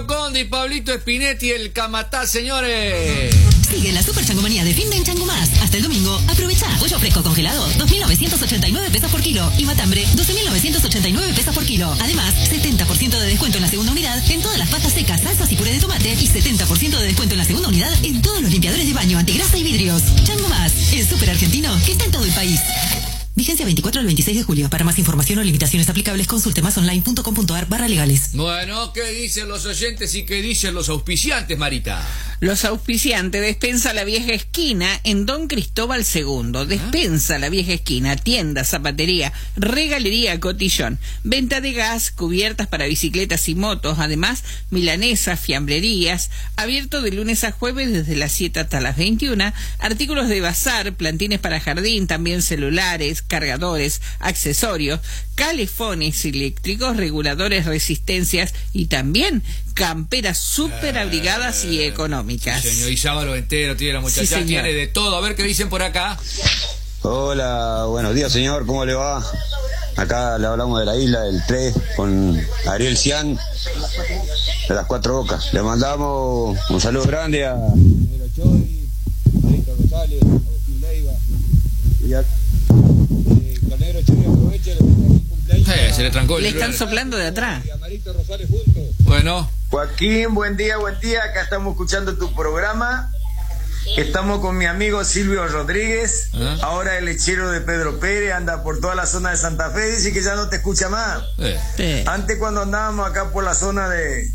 Conde y Pablito Spinetti, el Camatá, señores. Sigue la super changomanía de fin de en Chango Más. Hasta el domingo, aprovecha. Pollo fresco congelado, 2.989 pesos por kilo. Y matambre, 12.989 pesos por kilo. Además, 70% de descuento en la segunda unidad en todas las pastas secas, salsas y puré de tomate. Y 70% de descuento en la segunda unidad en todos los limpiadores de baño, antigrasa y vidrios. Chango Más, el súper argentino que está en todo el país. Vigencia 24 al 26 de julio. Para más información o limitaciones aplicables, consulte masonline.com.ar/legales. Bueno, ¿qué dicen los oyentes y qué dicen los auspiciantes, Marita? Los auspiciantes: Despensa La Vieja Esquina en Don Cristóbal II. Despensa La Vieja Esquina, tienda, zapatería, regalería, cotillón, venta de gas, cubiertas para bicicletas y motos, además milanesas, fiambrerías, abierto de lunes a jueves desde las 7 hasta las 21, artículos de bazar, plantines para jardín, también celulares, cargadores, accesorios, calefones eléctricos, reguladores, resistencias y también camperas súper abrigadas y económicas. Sí, señor, y sábado entero tiene la muchacha, Sí, tiene de todo. A ver qué dicen por acá. Hola, buenos días, señor, ¿cómo le va? Acá le hablamos de la isla del 3 con Ariel Cian de las Cuatro Bocas. Le mandamos un saludo grande a Nero Choi, Marito Rosales, Agustín Leiva y a Nero Choi, aproveche el cumpleaños. Se le trancó el Le están soplando de atrás. Y a Marito Rosales juntos. Bueno. Joaquín, buen día, acá estamos escuchando tu programa. Estamos con mi amigo Silvio Rodríguez, ahora el lechero de Pedro Pérez, anda por toda la zona de Santa Fe, dice que ya no te escucha más. Antes cuando andábamos acá por la zona del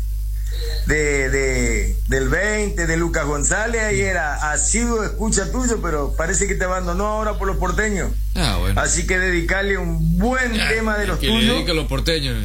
20, de Lucas González, ahí era asiduo escucha tuyo, pero parece que te abandonó ahora por los porteños. Bueno. Así que dedicarle un buen tema de los que tuyos. le dedica a los porteños.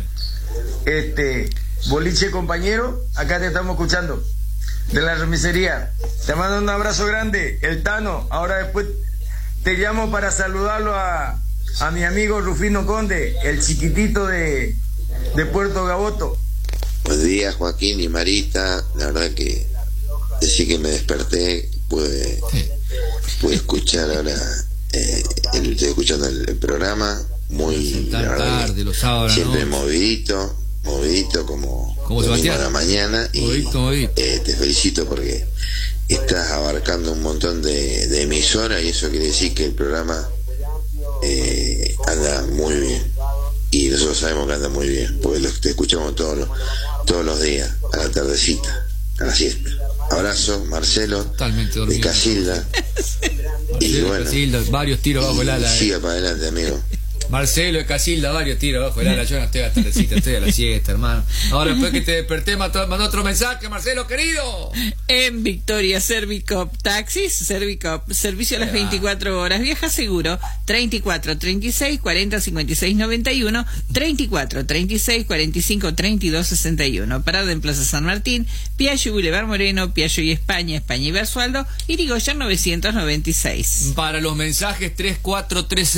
Boliche compañero, acá te estamos escuchando. De la remisería. Te mando un abrazo grande, el Tano. Ahora después te llamo para saludarlo a mi amigo Rufino Conde, el chiquitito de Puerto Gaboto. Buenos días, Joaquín y Marita. La verdad que desde que me desperté pude escuchar ahora, estoy escuchando el programa muy tarde, los sábados, siempre ¿no? movidito como Sebastián a la mañana. Movidito. Te felicito porque estás abarcando un montón de emisoras y eso quiere decir que el programa anda muy bien, y nosotros sabemos que anda muy bien porque te escuchamos todos los días a la tardecita, a la siesta. Abrazo, Marcelo, totalmente dormido, de Casilda. Y bueno, Casilda, varios tiros bajo el ala. Siga para adelante, amigo. Marcelo de Casilda, varios tiros bajo el ala. Yo no estoy a la tardecita, estoy a la siesta, hermano. Ahora después que te desperté, mandó otro mensaje, Marcelo, querido. En Victoria, Servicop Taxis, Servicop, servicio a las 24 horas, viaja seguro, 34 36 40 56 91, 34 36 45 32 61. Parada en Plaza San Martín, Piaggio, Boulevard Moreno, Piaggio y España y Basualdo, Irigoyen 996. Para los mensajes 3413